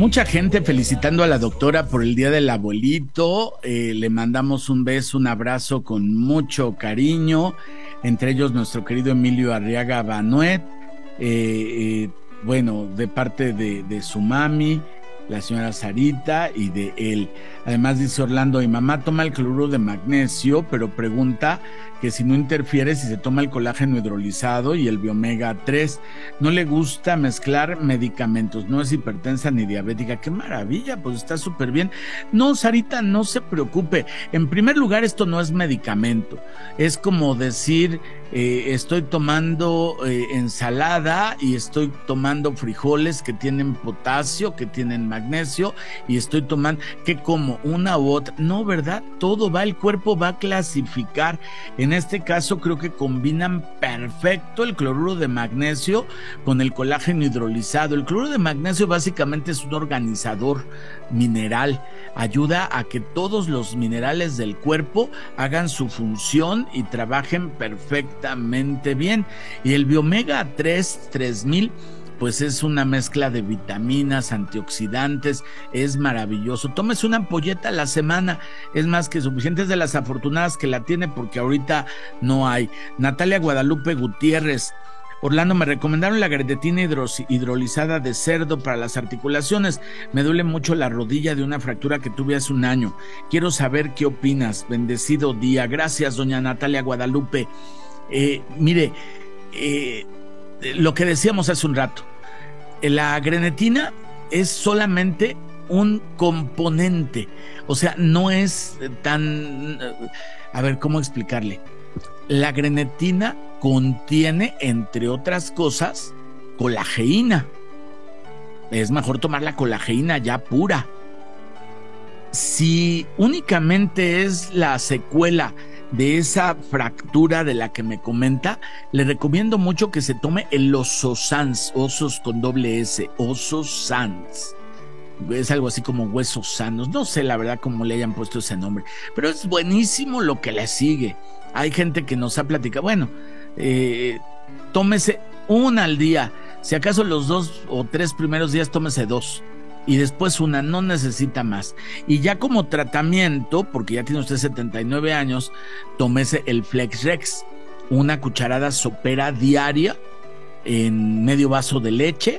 Mucha gente felicitando a la doctora por el Día del Abuelito. Le mandamos un beso, un abrazo con mucho cariño. Entre ellos nuestro querido Emilio Arriaga Banuet. Bueno, de parte de su mami, la señora Sarita, y de él. Además dice Orlando: mi mamá toma el cloruro de magnesio, pero pregunta que si no interfiere si se toma el colágeno hidrolizado y el biomega 3. No le gusta mezclar medicamentos, no es hipertensa ni diabética. ¡Qué maravilla! Pues está súper bien. No, Sarita, no se preocupe. En primer lugar, esto no es medicamento. Es como decir, estoy tomando ensalada y estoy tomando frijoles que tienen potasio, que tienen magnesio, y estoy tomando, ¿qué como? Una u otra. No, ¿verdad? Todo va, el cuerpo va a clasificar. En este caso creo que combinan perfecto el cloruro de magnesio con el colágeno hidrolizado. El cloruro de magnesio básicamente es un organizador mineral, ayuda a que todos los minerales del cuerpo hagan su función y trabajen perfectamente bien. Y el biomega 3, 3000, pues es una mezcla de vitaminas, antioxidantes, es maravilloso. Tómese una ampolleta a la semana, es más que suficiente. Es de las afortunadas que la tiene, porque ahorita no hay. Natalia Guadalupe Gutiérrez: Orlando, me recomendaron la grenetina hidrolizada de cerdo para las articulaciones. Me duele mucho la rodilla de una fractura que tuve hace un año. Quiero saber qué opinas. Bendecido día. Gracias, doña Natalia Guadalupe. Mire, lo que decíamos hace un rato, la grenetina es solamente un componente, o sea, no es tan... A ver, ¿cómo explicarle? La grenetina contiene, entre otras cosas, colageína. Es mejor tomar la colageína ya pura. Si únicamente es la secuela de esa fractura de la que me comenta, le recomiendo mucho que se tome el Ososans, osos con doble S, Ososans. Es algo así como huesos sanos, no sé la verdad cómo le hayan puesto ese nombre, pero es buenísimo lo que le sigue. Hay gente que nos ha platicado, bueno, tómese una al día, si acaso los 2 o 3 primeros días tómese 2. Y después una, no necesita más. Y ya como tratamiento, porque ya tiene usted 79 años, tómese el FlexRex, una cucharada sopera diaria en medio vaso de leche.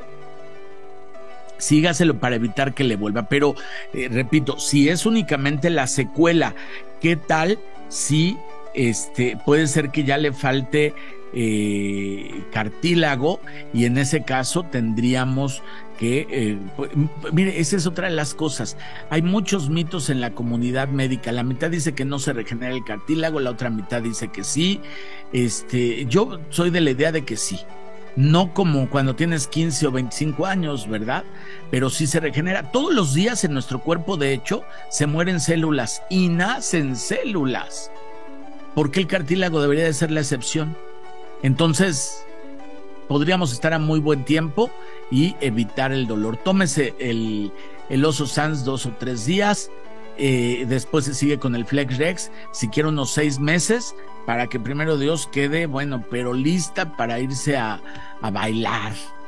Sígaselo para evitar que le vuelva. Pero, repito, si es únicamente la secuela, ¿qué tal si puede ser que ya le falte cartílago? Y en ese caso tendríamos que, mire, esa es otra de las cosas. Hay muchos mitos en la comunidad médica. La mitad dice que no se regenera el cartílago, la otra mitad dice que sí. Yo soy de la idea de que sí. No como cuando tienes 15 o 25 años, ¿verdad? Pero sí se regenera. Todos los días en nuestro cuerpo, de hecho, se mueren células y nacen células. ¿Por qué el cartílago debería de ser la excepción? Entonces, podríamos estar a muy buen tiempo y evitar el dolor. Tómese el Ososans 2 o 3 días, después se sigue con el FlexRex, si quiere unos 6 meses, para que primero Dios quede, bueno, pero lista para irse a bailar.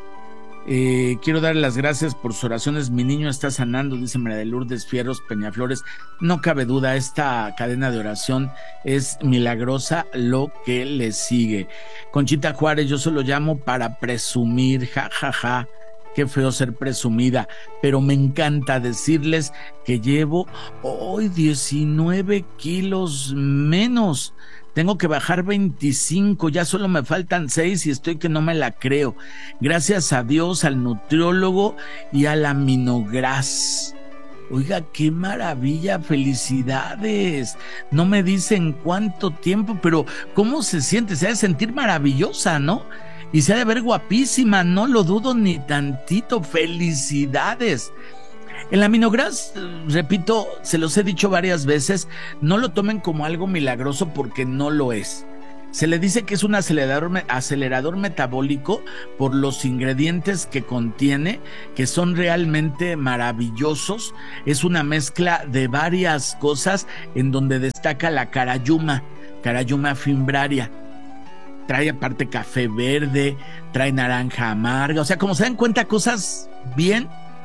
Quiero darle las gracias por sus oraciones. Mi niño está sanando, dice María de Lourdes Fierros Peñaflores. No cabe duda, esta cadena de oración es milagrosa, lo que le sigue. Conchita Juárez: yo solo llamo para presumir, ja, ja, ja. Qué feo ser presumida, pero me encanta decirles que llevo hoy 19 kilos menos. Tengo que bajar 25, ya solo me faltan 6 y estoy que no me la creo. Gracias a Dios, al nutriólogo y al Aminogras. Oiga, qué maravilla, felicidades. No me dicen cuánto tiempo, pero ¿cómo se siente? Se ha de sentir maravillosa, ¿no? Y se ha de ver guapísima, no lo dudo ni tantito. Felicidades. El Aminogras, repito, se los he dicho varias veces, no lo tomen como algo milagroso porque no lo es. Se le dice que es un acelerador metabólico por los ingredientes que contiene, que son realmente maravillosos. Es una mezcla de varias cosas en donde destaca la Carayuma fimbraria. Trae aparte café verde, trae naranja amarga, o sea, como se dan cuenta, cosas bien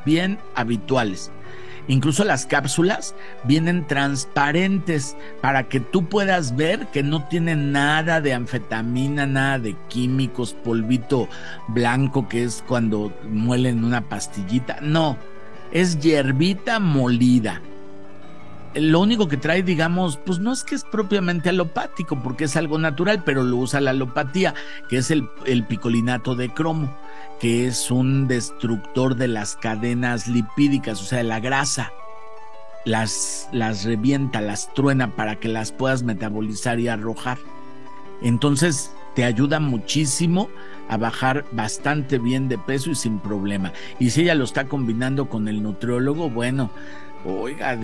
bien habituales. Incluso las cápsulas vienen transparentes para que tú puedas ver que no tienen nada de anfetamina, nada de químicos, polvito blanco que es cuando muelen una pastillita. No, es hierbita molida. Lo único que trae, digamos, pues no es que es propiamente alopático, porque es algo natural, pero lo usa la alopatía, que es el picolinato de cromo, que es un destructor de las cadenas lipídicas, o sea, de la grasa. Las revienta, las truena para que las puedas metabolizar y arrojar. Entonces te ayuda muchísimo a bajar bastante bien de peso y sin problema. Y si ella lo está combinando con el nutriólogo, bueno, oiga,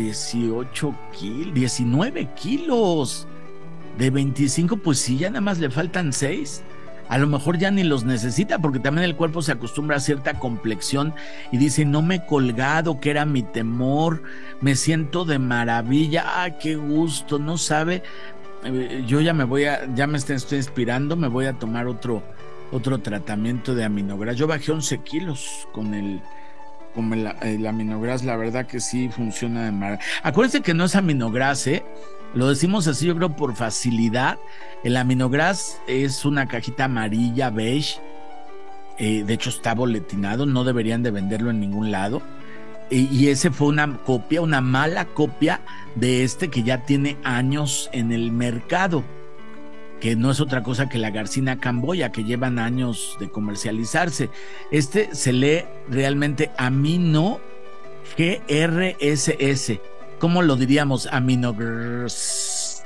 19 kilos de 25, pues sí, ya nada más le faltan 6. A lo mejor ya ni los necesita, porque también el cuerpo se acostumbra a cierta complexión y dice, no me he colgado, que era mi temor, me siento de maravilla, qué gusto, no sabe, yo ya me estoy inspirando, me voy a tomar otro tratamiento de Aminogras. Yo bajé 11 kilos con el Aminogras, la verdad que sí funciona de maravilla. Acuérdense que no es Aminogras, lo decimos así, yo creo por facilidad. El Aminogras es una cajita amarilla, beige, de hecho está boletinado, no deberían de venderlo en ningún lado, y ese fue una mala copia de este que ya tiene años en el mercado, que no es otra cosa que la Garcina Camboya, que llevan años de comercializarse. Este se lee realmente Amino GRSS. ¿Cómo lo diríamos? Aminogras.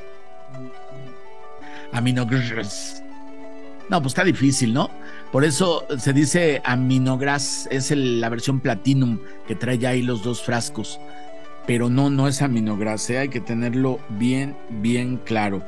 No, pues está difícil, ¿no? Por eso se dice Aminogras, es la versión Platinum que trae ya ahí los 2 frascos. Pero no es Aminogras, hay que tenerlo bien, bien claro.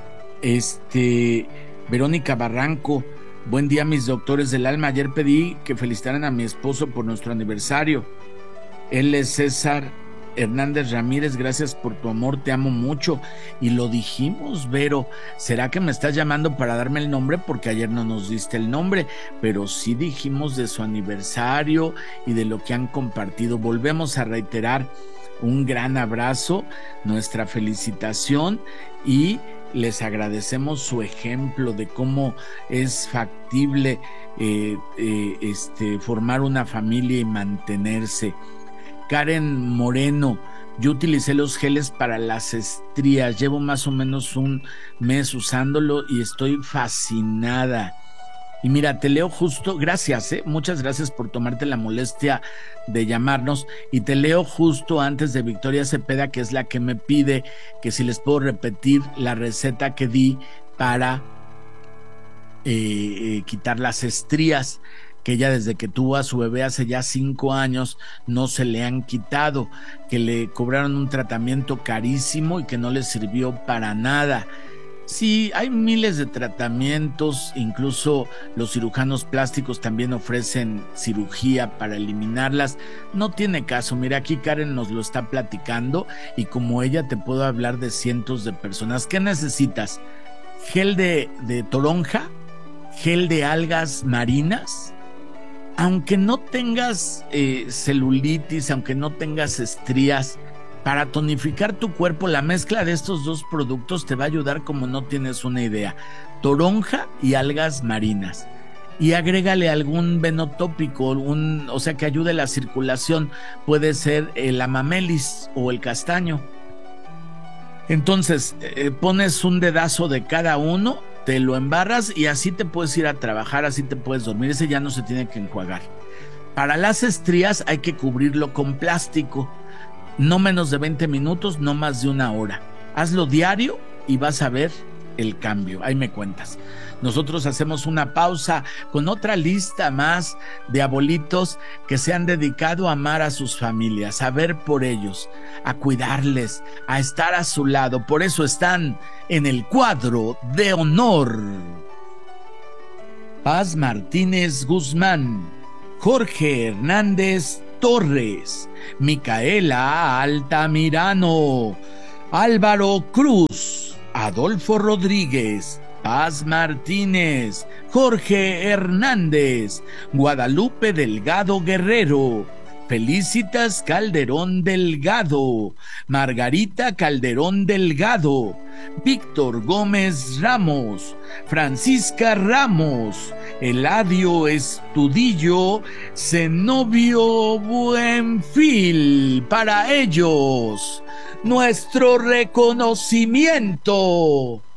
Verónica Barranco, buen día mis doctores del alma. Ayer pedí que felicitaran a mi esposo por nuestro aniversario. Él es César Hernández Ramírez, gracias por tu amor, te amo mucho. Y lo dijimos, Vero, ¿será que me estás llamando para darme el nombre? Porque ayer no nos diste el nombre, pero sí dijimos de su aniversario y de lo que han compartido. Volvemos a reiterar un gran abrazo, nuestra felicitación, y les agradecemos su ejemplo de cómo es factible formar una familia y mantenerse. Karen Moreno, yo utilicé los geles para las estrías, llevo más o menos un mes usándolo y estoy fascinada. Y mira, te leo justo, gracias, muchas gracias por tomarte la molestia de llamarnos, y te leo justo antes de Victoria Cepeda, que es la que me pide que si les puedo repetir la receta que di para quitar las estrías, que ella desde que tuvo a su bebé hace ya 5 años no se le han quitado, que le cobraron un tratamiento carísimo y que no le sirvió para nada. Sí, hay miles de tratamientos, incluso los cirujanos plásticos también ofrecen cirugía para eliminarlas. No tiene caso, mira, aquí Karen nos lo está platicando y como ella te puedo hablar de cientos de personas. ¿Qué necesitas? Gel de toronja, gel de algas marinas. Aunque no tengas celulitis, aunque no tengas estrías, para tonificar tu cuerpo, la mezcla de estos 2 productos te va a ayudar como no tienes una idea. Toronja y algas marinas. Y agrégale algún venotópico, o sea, que ayude la circulación. Puede ser el amamelis o el castaño. Entonces, pones un dedazo de cada uno, te lo embarras y así te puedes ir a trabajar, así te puedes dormir. Ese ya no se tiene que enjuagar. Para las estrías hay que cubrirlo con plástico. No menos de 20 minutos, no más de 1 hora. Hazlo diario y vas a ver el cambio. Ahí me cuentas. Nosotros hacemos una pausa con otra lista más de abuelitos que se han dedicado a amar a sus familias, a ver por ellos, a cuidarles, a estar a su lado. Por eso están en el cuadro de honor: Paz Martínez Guzmán, Jorge Hernández Torres, Micaela Altamirano, Álvaro Cruz, Adolfo Rodríguez, Paz Martínez, Jorge Hernández, Guadalupe Delgado Guerrero, Felicitas Calderón Delgado, Margarita Calderón Delgado, Víctor Gómez Ramos, Francisca Ramos, Eladio Estudillo, Zenobio Buenfil. Para ellos, nuestro reconocimiento.